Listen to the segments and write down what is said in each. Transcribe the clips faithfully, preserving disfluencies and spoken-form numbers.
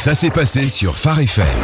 Ça s'est passé sur Phare F M.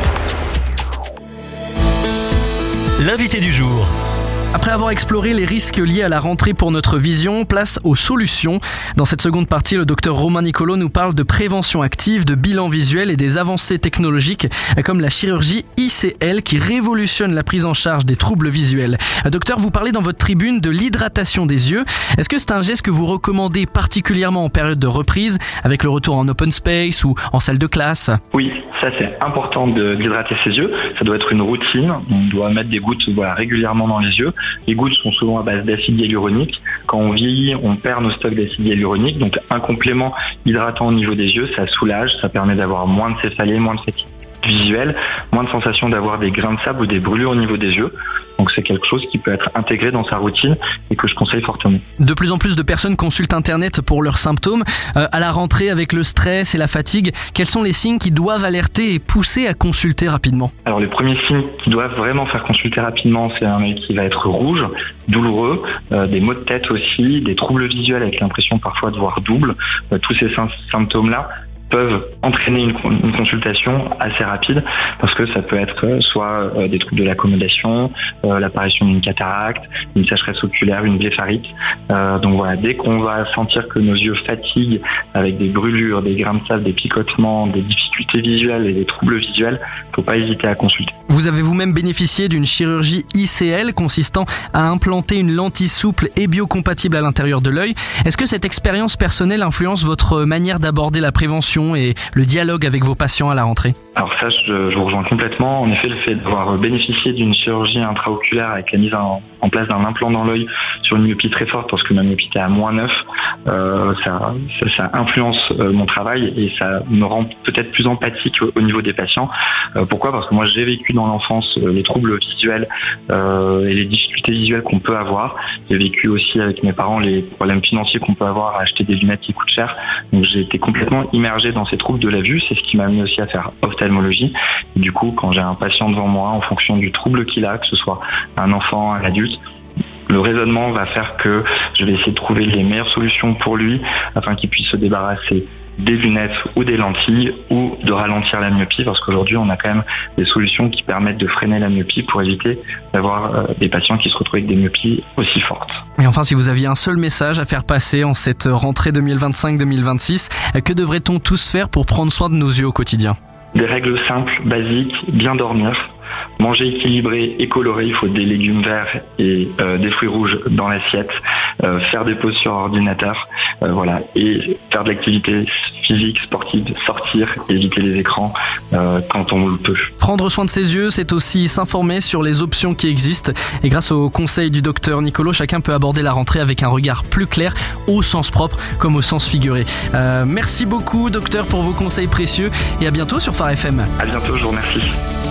L'invité du jour. Après avoir exploré les risques liés à la rentrée pour notre vision, place aux solutions. Dans cette seconde partie, le docteur Romain Nicolo nous parle de prévention active, de bilan visuel et des avancées technologiques comme la chirurgie I C L qui révolutionne la prise en charge des troubles visuels. Docteur, vous parlez dans votre tribune de l'hydratation des yeux. Est-ce que c'est un geste que vous recommandez particulièrement en période de reprise, avec le retour en open space ou en salle de classe ? Oui, ça c'est important de, d'hydrater ses yeux. Ça doit être une routine. On doit mettre des gouttes voilà, régulièrement dans les yeux. Les gouttes sont souvent à base d'acide hyaluronique. Quand on vieillit, on perd nos stocks d'acide hyaluronique. Donc un complément hydratant au niveau des yeux, ça soulage, ça permet d'avoir moins de céphalée, moins de fatigue visuelle, moins de sensation d'avoir des grains de sable ou des brûlures au niveau des yeux. Donc c'est quelque chose qui peut être intégré dans sa routine et que je conseille fortement. De plus en plus de personnes consultent Internet pour leurs symptômes. Euh, à la rentrée, avec le stress et la fatigue, quels sont les signes qui doivent alerter et pousser à consulter rapidement ? Alors les premiers signes qui doivent vraiment faire consulter rapidement, c'est un œil qui va être rouge, douloureux, euh, des maux de tête aussi, des troubles visuels avec l'impression parfois de voir double. Euh, tous ces sy- symptômes-là peuvent entraîner une, une consultation assez rapide parce que ça peut être soit euh, des troubles de l'accommodation, euh, l'apparition d'une cataracte, une sécheresse oculaire, une blépharite. Euh, donc voilà, dès qu'on va sentir que nos yeux fatiguent avec des brûlures, des grains de sable, des picotements, des difficultés visuelles et des troubles visuels, faut pas hésiter à consulter. Vous avez vous-même bénéficié d'une chirurgie I C L consistant à implanter une lentille souple et biocompatible à l'intérieur de l'œil. Est-ce que cette expérience personnelle influence votre manière d'aborder la prévention et le dialogue avec vos patients à la rentrée ? Alors ça, je, je vous rejoins complètement. En effet, le fait d'avoir bénéficié d'une chirurgie intraoculaire avec la mise en, en place d'un implant dans l'œil sur une myopie très forte, parce que ma myopie était à moins neuf, euh, ça, ça, ça influence euh, mon travail et ça me rend peut-être plus empathique au, au niveau des patients. Euh, pourquoi ? Parce que moi, j'ai vécu dans l'enfance euh, les troubles visuels euh, et les difficultés visuelles qu'on peut avoir. J'ai vécu aussi avec mes parents les problèmes financiers qu'on peut avoir à acheter des lunettes qui coûtent cher. Donc j'ai été complètement immergé dans ces troubles de la vue. C'est ce qui m'a amené aussi à faire ophtalmologie. Et du coup, quand j'ai un patient devant moi, en fonction du trouble qu'il a, que ce soit un enfant, un adulte, le raisonnement va faire que je vais essayer de trouver les meilleures solutions pour lui afin qu'il puisse se débarrasser des lunettes ou des lentilles ou de ralentir la myopie, parce qu'aujourd'hui on a quand même des solutions qui permettent de freiner la myopie pour éviter d'avoir euh, des patients qui se retrouvent avec des myopies aussi fortes. Et enfin, si vous aviez un seul message à faire passer en cette rentrée deux mille vingt-cinq deux mille vingt-six, que devrait-on tous faire pour prendre soin de nos yeux au quotidien ? Des règles simples, basiques, bien dormir, manger équilibré et coloré, il faut des légumes verts et euh, des fruits rouges dans l'assiette, euh, faire des pauses sur ordinateur, euh, voilà, et faire de l'activité physique, sportive, sortir, éviter les écrans euh, quand on le peut. Prendre soin de ses yeux, c'est aussi s'informer sur les options qui existent. Et grâce aux conseils du docteur Nicolo, chacun peut aborder la rentrée avec un regard plus clair, au sens propre comme au sens figuré. Euh, merci beaucoup, docteur, pour vos conseils précieux et à bientôt sur Phare F M. À bientôt, je vous remercie.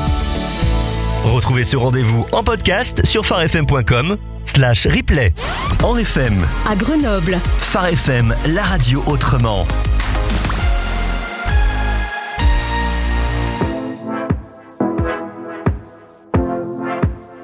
Retrouvez ce rendez-vous en podcast sur pharefm point com slash replay. En F M, à Grenoble. Phare F M, la radio autrement.